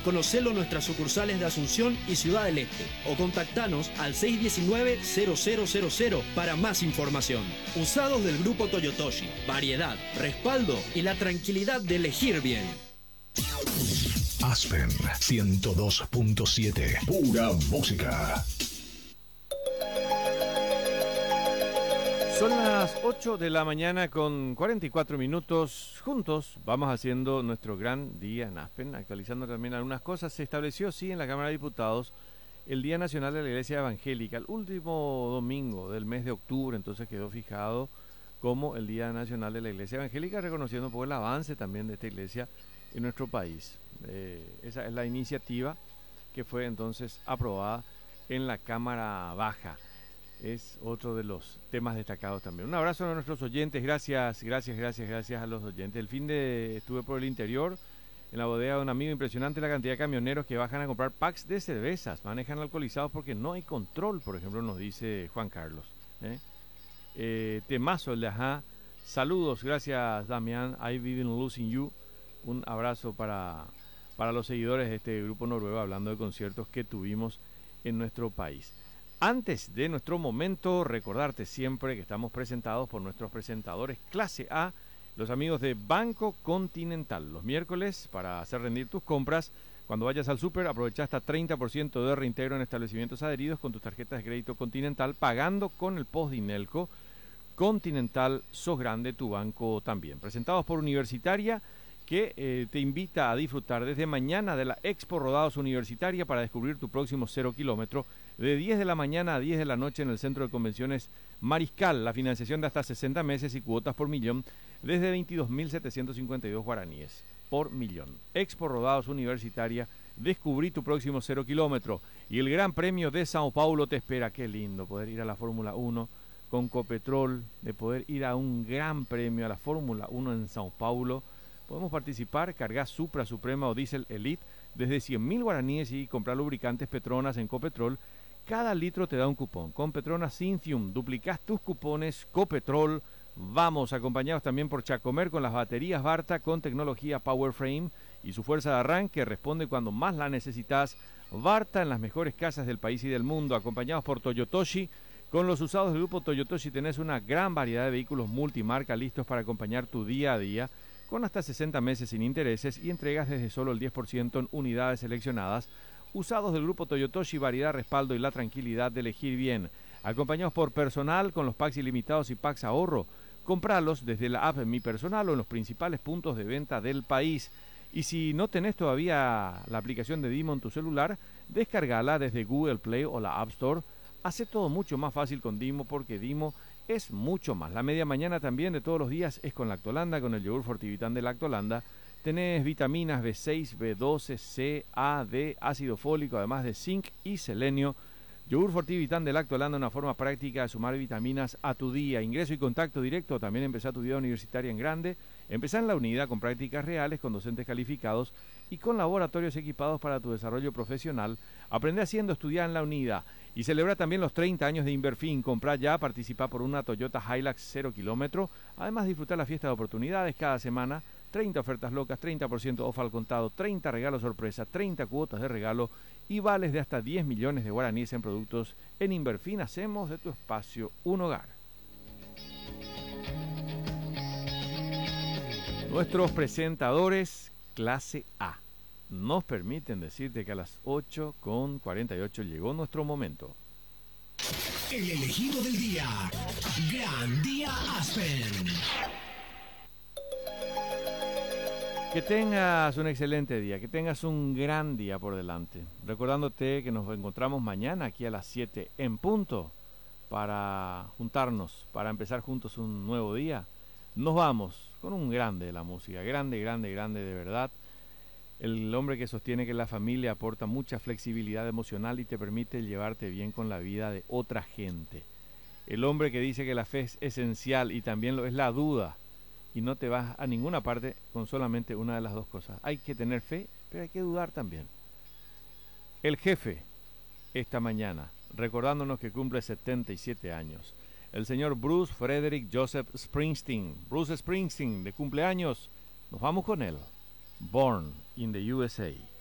Conocelo en nuestras sucursales de Asunción y Ciudad del Este o contactanos al 619-0000 para más información. Usados del Grupo Toyotoshi, variedad, respaldo y la tranquilidad de elegir bien. Aspen 102.7, pura música. Son las 8 de la mañana con 44 minutos. Juntos vamos haciendo nuestro gran día en Aspen, actualizando también algunas cosas. Se estableció, sí, en la Cámara de Diputados el Día Nacional de la Iglesia Evangélica, el último domingo del mes de octubre, entonces quedó fijado como el Día Nacional de la Iglesia Evangélica, reconociendo pues el avance también de esta iglesia en nuestro país. Esa es la iniciativa que fue entonces aprobada en la Cámara Baja. Es otro de los temas destacados también. Un abrazo a nuestros oyentes, gracias a los oyentes. El fin de estuve por el interior, en la bodega de un amigo, impresionante la cantidad de camioneros que bajan a comprar packs de cervezas, manejan alcoholizados porque no hay control, por ejemplo, nos dice Juan Carlos. Temazo el de Ajá, saludos, gracias Damián, I've been losing you. Un abrazo para los seguidores de este grupo noruego, hablando de conciertos que tuvimos en nuestro país. Antes de nuestro momento, recordarte siempre que estamos presentados por nuestros presentadores Clase A, los amigos de Banco Continental. Los miércoles, para hacer rendir tus compras, cuando vayas al súper, aprovecha hasta 30% de reintegro en establecimientos adheridos con tus tarjetas de crédito Continental, pagando con el post Dinelco. Continental, sos grande, tu banco también. Presentados por Universitaria, que te invita a disfrutar desde mañana de la Expo Rodados Universitaria para descubrir tu próximo 0 kilómetro de 10 de la mañana a 10 de la noche en el Centro de Convenciones Mariscal. La financiación de hasta 60 meses y cuotas por millón desde 22.752 guaraníes por millón. Expo Rodados Universitaria, descubrí tu próximo 0 kilómetro. Y el Gran Premio de Sao Paulo te espera. Qué lindo poder ir a la Fórmula 1 con Copetrol, de poder ir a un Gran Premio, a la Fórmula 1 en Sao Paulo. Podemos participar, cargar Supra, Suprema o Diesel Elite desde 100.000 guaraníes y comprar lubricantes Petronas en Copetrol. Cada litro te da un cupón. Con Petronas Synthium duplicás tus cupones. Copetrol. Vamos, acompañados también por Chacomer con las baterías Barta con tecnología PowerFrame y su fuerza de arranque responde cuando más la necesitas. Barta en las mejores casas del país y del mundo. Acompañados por Toyotoshi. Con los usados del grupo Toyotoshi tenés una gran variedad de vehículos multimarca listos para acompañar tu día a día, con hasta 60 meses sin intereses y entregas desde solo el 10% en unidades seleccionadas. Usados del grupo Toyotoshi, variedad, respaldo y la tranquilidad de elegir bien. Acompañados por Personal con los packs ilimitados y packs ahorro. Compralos desde la app Mi Personal o en los principales puntos de venta del país. Y si no tenés todavía la aplicación de Dimo en tu celular, descargala desde Google Play o la App Store. Hace todo mucho más fácil con Dimo, porque Dimo es mucho más. La media mañana también de todos los días es con Lactolanda, con el yogur Fortivitán de Lactolanda. Tenés vitaminas B6, B12, C, A, D, ácido fólico, además de zinc y selenio. Yogur Fortivitán de Lactolanda, una forma práctica de sumar vitaminas a tu día. Ingreso y contacto directo, también empezá tu vida universitaria en grande. Empezá en la unidad con prácticas reales, con docentes calificados y con laboratorios equipados para tu desarrollo profesional. Aprende haciendo, estudiar en la unidad. Y celebra también los 30 años de Inverfin. Comprá ya, participa por una Toyota Hilux 0 kilómetro. Además, disfrutar la fiesta de oportunidades cada semana. 30 ofertas locas, 30% off al contado, 30 regalos sorpresa, 30 cuotas de regalo y vales de hasta 10 millones de guaraníes en productos. En Inverfin hacemos de tu espacio un hogar. Nuestros presentadores Clase A nos permiten decirte que a las 8:48 llegó nuestro momento. El elegido del día. Gran Día Aspen. Que tengas un excelente día, que tengas un gran día por delante. Recordándote que nos encontramos mañana aquí a las 7 en punto para juntarnos, para empezar juntos un nuevo día. Nos vamos con un grande de la música, grande de verdad. El hombre que sostiene que la familia aporta mucha flexibilidad emocional y te permite llevarte bien con la vida de otra gente. El hombre que dice que la fe es esencial y también lo es la duda. Y no te vas a ninguna parte con solamente una de las dos cosas. Hay que tener fe, pero hay que dudar también. El jefe, esta mañana, recordándonos que cumple 77 años. El señor Bruce Frederick Joseph Springsteen. Bruce Springsteen, de cumpleaños. Nos vamos con él. Born in the USA.